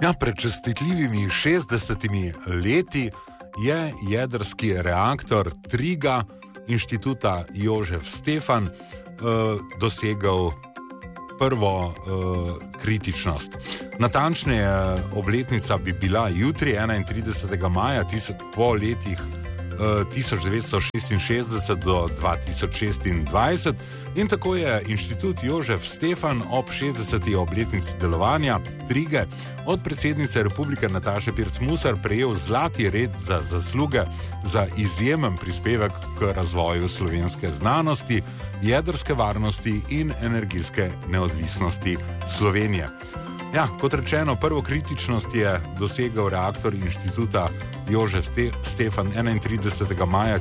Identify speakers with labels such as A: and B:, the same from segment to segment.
A: Ja, pred častitljivimi 60 leti je jedrski reaktor Triga Inštituta Jožef Stefan dosegel prvo kritičnost. Natančneje, obletnica bi bila jutri, 31. maja, po letih 1966 do 2026, in tako je Inštitut Jožef Stefan ob 60. obletnici delovanja Trige od predsednice Republike Nataše Pirc Musar prejel zlati red za zasluge za izjemen prispevek k razvoju slovenske znanosti, jedrske varnosti in energijske neodvisnosti Slovenije. Ja, kot rečeno, prvo kritičnost je dosegel reaktor Inštituta Jožef Stefan 31. maja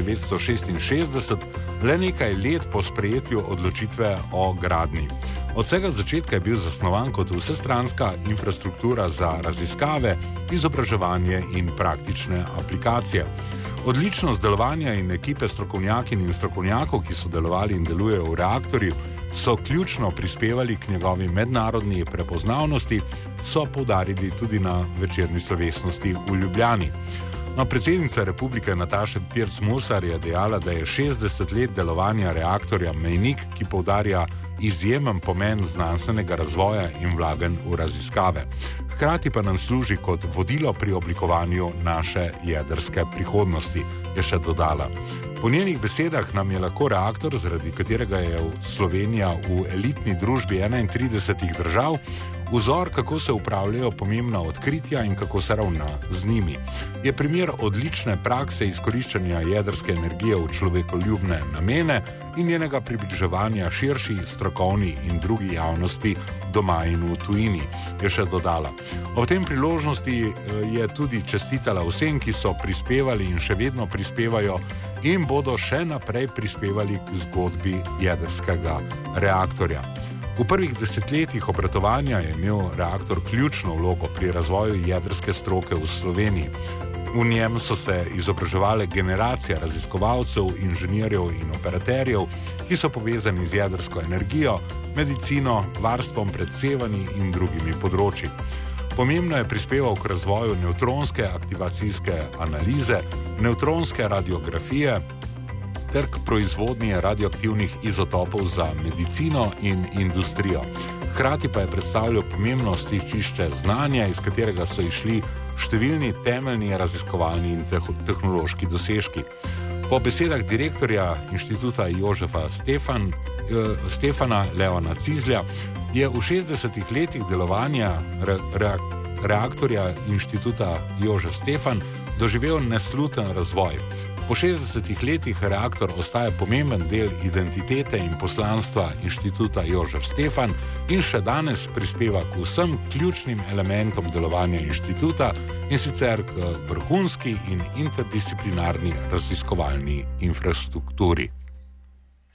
A: 1966, le nekaj let po sprejetju odločitve o gradnji. Od vsega začetka je bil zasnovan kot vsestranska infrastruktura za raziskave, izobraževanje in praktične aplikacije. Odličnost delovanja in ekipe strokovnjakinj in strokovnjakov, ki so delovali in delujejo v reaktorju, so ključno prispevali k njegovi mednarodni prepoznavnosti, so poudarili tudi na večerni slovesnosti v Ljubljani. No, predsednica Republike Nataša Pirc Musar je dejala, da je 60 let delovanja reaktorja mejnik, ki poudarja izjemen pomen znanstvenega razvoja in vlaganj v raziskave. Hkrati pa nam služi kot vodilo pri oblikovanju naše jedrske prihodnosti, je še dodala. Po njenih besedah nam je lahko reaktor, zaradi katerega je Slovenija v elitni družbi 31 držav, vzor, kako se upravljajo pomembna odkritja in kako se ravna z njimi. Je primer odlične prakse izkoriščanja jedrske energije v človekoljubne namene in njenega približevanja širši strokovni in drugi javnosti doma in v tujini, je še dodala. Ob tem priložnosti je tudi čestitala vsem, ki so prispevali in še vedno prispevajo in bodo še naprej prispevali k zgodbi jedrskega reaktorja. V prvih desetletjih obratovanja je imel reaktor ključno vlogo pri razvoju jedrske stroke v Sloveniji. V njem so se izobraževale generacije raziskovalcev, inženirjev in operaterjev, ki so povezani z jedrsko energijo, medicino, varstvom pred sevanji in drugimi področji. Pomembno je prispeval k razvoju nevtronske aktivacijske analize, nevtronske radiografije ter k proizvodnji radioaktivnih izotopov za medicino in industrijo. Hkrati pa je predstavljal pomembno stičišče znanja, iz katerega so išli številni temeljni raziskovalni in tehnološki dosežki. Po besedah direktorja Inštituta Jožefa Stefana Leona Cizlja je v 60 letih delovanja reaktorja Inštituta Jožef Stefan doživel nesluten razvoj. Po 60 letih reaktor ostaja pomemben del identitete in poslanstva Inštituta Jožef Stefan in še danes prispeva k vsem ključnim elementom delovanja inštituta, in sicer k vrhunski in interdisciplinarni raziskovalni infrastrukturi.